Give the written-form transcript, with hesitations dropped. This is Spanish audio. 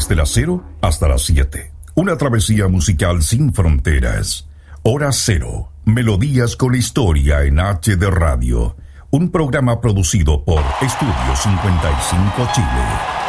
desde las 0 hasta las 7. Una travesía musical sin fronteras. Hora Cero. Melodías con historia en HD Radio. Un programa producido por Estudio 55 Chile.